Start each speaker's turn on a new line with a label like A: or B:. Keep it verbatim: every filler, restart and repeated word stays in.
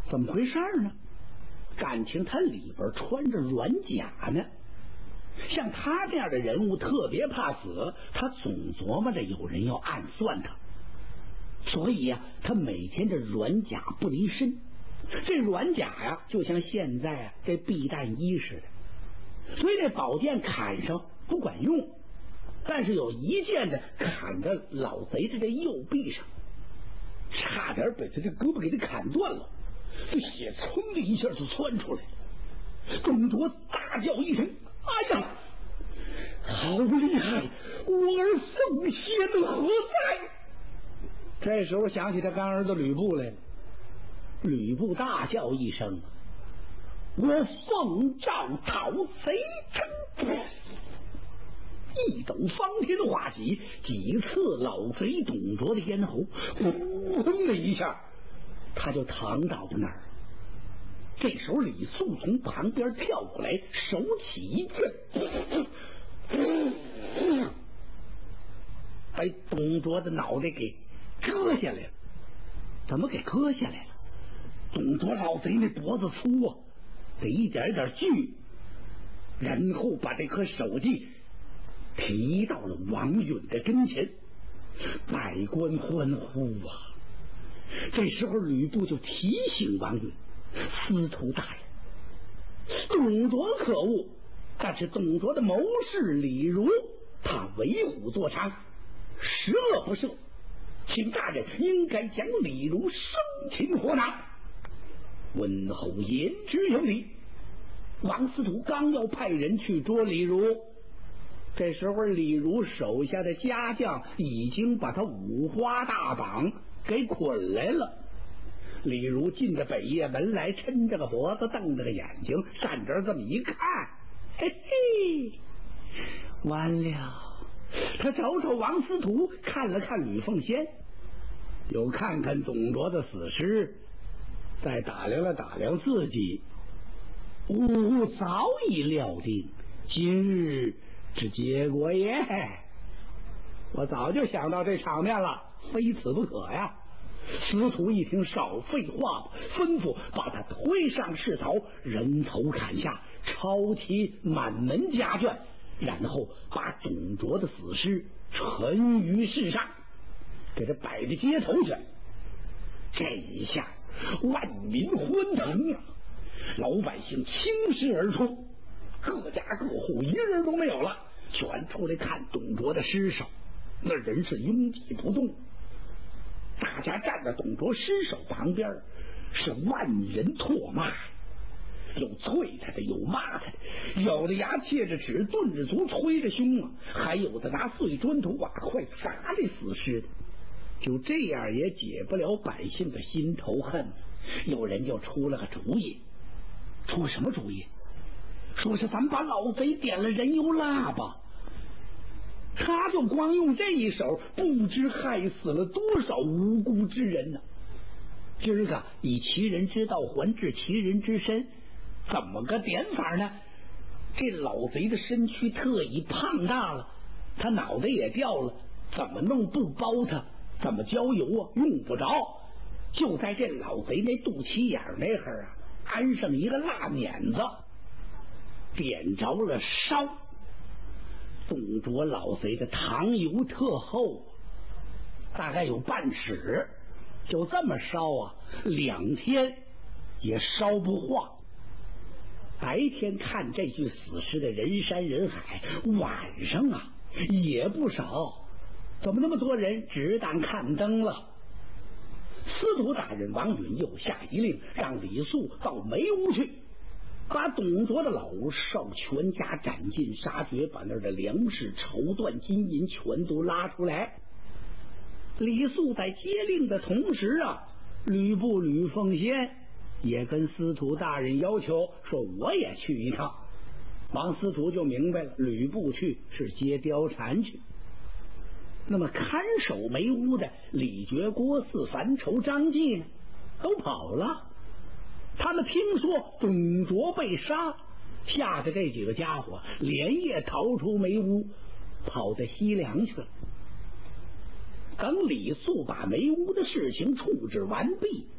A: 怎么回事呢？感情他里边穿着软甲呢。像他这样的人物特别怕死，他总琢磨着有人要暗算他，所以呀、啊，他每天这软甲不离身。这软甲呀、啊，就像现在啊这避弹衣似的，所以这宝剑砍上不管用，但是有一剑的砍在老贼的这右臂上，差点把他这胳膊给他砍断了，这血噌的一下就窜出来了。董卓大叫一声：“哎呀，好厉害！我儿凤仙何在？”这时候想起他干儿子吕布来了。吕布大叫一声：“我奉诏讨贼称！”一抖方天画戟，几次老贼董卓的咽喉，砰的一下，他就躺倒那儿了。这时候李肃从旁边跳过来，手起一剑，把董卓的脑袋给割下来了。怎么给割下来了？董卓老贼那脖子粗啊，得一点一点锯，然后把这颗手机提到了王允的跟前，百官欢呼啊！这时候吕布就提醒王允：“司徒大人，董卓可恶，但是董卓的谋士李儒，他为虎作伥，十恶不赦，请大人应该将李儒生擒活拿。”温侯言之有理。王司徒刚要派人去捉李儒，这时候李儒手下的家将已经把他五花大绑给捆来了。李儒进着北掖门来，抻着个脖子，瞪着个眼睛，站这这么一看，嘿嘿，完了。他瞅瞅王司徒，看了看吕奉先，又看看董卓的死尸，再打量了打量自己，吾早已料定今日之结果也。我早就想到这场面了，非此不可呀。司徒一听，少废话，吩咐把他推上市头，人头砍下，抄起满门家眷，然后把董卓的死尸沉于市上，给他摆在街头去。这一下万民欢腾啊，老百姓倾尸而出，各家各户一人都没有了，全出来看董卓的尸首。那人是拥挤不动，大家站在董卓尸首旁边，是万人唾骂，有啐他的，有骂他的，有的牙切着齿，顿着足，捶着胸啊，还有的拿碎砖头瓦块砸这死尸的。就这样也解不了百姓的心头恨。有人就出了个主意，出什么主意？说是咱们把老贼点了人油蜡吧，他就光用这一手，不知害死了多少无辜之人呢。今儿个以其人之道还治其人之身，怎么个点法呢？这老贼的身躯特意胖大了，他脑袋也掉了，怎么弄布包他？怎么浇油啊？用不着，就在这老贼那肚脐眼那会儿啊，安上一个蜡碾子，点着了烧。董卓老贼的糖油特厚，大概有半尺，就这么烧啊，两天也烧不化。白天看这具死尸的人山人海，晚上啊也不少。怎么那么多人只当看灯了？司徒大人王允又下一令，让李肃到梅屋去，把董卓的老少全家斩尽杀绝，把那儿的粮食、绸缎、金银全都拉出来。李肃在接令的同时啊，吕布吕奉先也跟司徒大人要求说，我也去一趟。王司徒就明白了，吕布去是接貂蝉去。那么看守梅屋的李傕、郭汜、樊稠、张济呢，都跑了。他们听说董卓被杀，吓得这几个家伙连夜逃出梅屋，跑在西凉去了。等李肃把梅屋的事情处置完毕，